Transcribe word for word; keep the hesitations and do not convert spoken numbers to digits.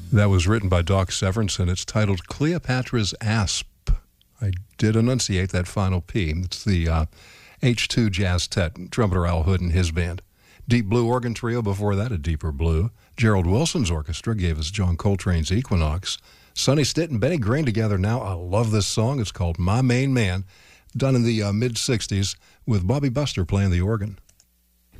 That was written by Doc Severinsen, and it's titled Cleopatra's Asp. I did enunciate that final P. It's the uh, H two Jazz Tet, trumpeter Al Hood and his band. Deep Blue Organ Trio before that, a deeper blue. Gerald Wilson's orchestra gave us John Coltrane's Equinox. Sonny Stitt and Benny Green together now. I love this song. It's called My Main Man, done in the uh, mid-sixties with Bobby Buster playing the organ.